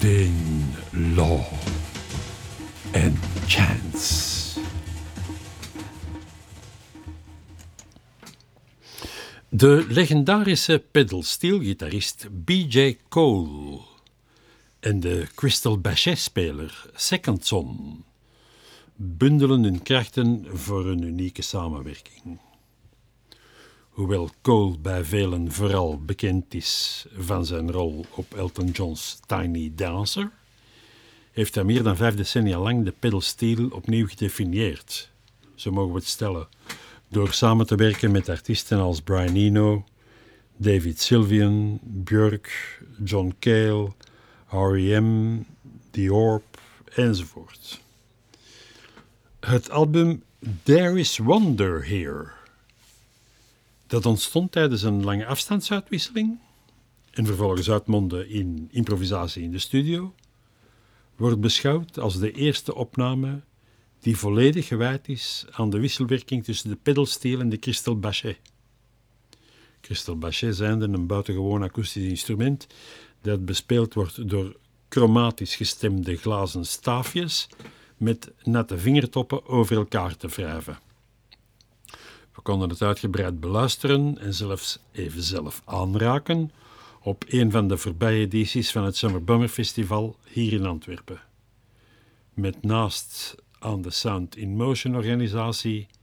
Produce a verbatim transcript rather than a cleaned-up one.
in Law and Chance. De legendarische pedal-steel-gitarist B J Cole en de Crystal Bachet-speler Second Son bundelen hun krachten voor een unieke samenwerking. Hoewel Cole bij velen vooral bekend is van zijn rol op Elton John's Tiny Dancer, heeft hij meer dan vijf decennia lang de pedal-steel opnieuw gedefinieerd. Zo mogen we het stellen, door samen te werken met artiesten als Brian Eno, David Sylvian, Björk, John Cale, R E M, The Orb enzovoort. Het album There Is Wonder Here, dat ontstond tijdens een lange afstandsuitwisseling en vervolgens uitmondde in improvisatie in de studio, wordt beschouwd als de eerste opname die volledig gewijd is aan de wisselwerking tussen de pedalsteel en de Crystal Bachet. Crystal Bachet zijnde een buitengewoon akoestisch instrument dat bespeeld wordt door chromatisch gestemde glazen staafjes met natte vingertoppen over elkaar te wrijven. We konden het uitgebreid beluisteren en zelfs even zelf aanraken op een van de voorbije edities van het Summer Bummer Festival hier in Antwerpen. Met naast aan de Sound in Motion organisatie